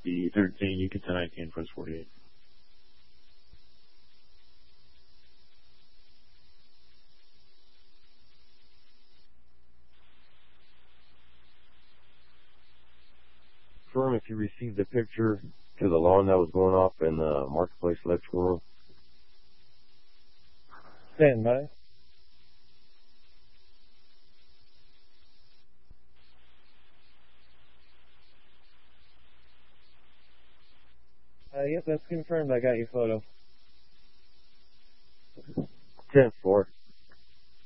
The 13, you can 1019 first 48. Confirm if you received the picture to the alarm that was going off in the Marketplace electrical room. Stand by. Yep, that's confirmed. I got your photo. 10-4.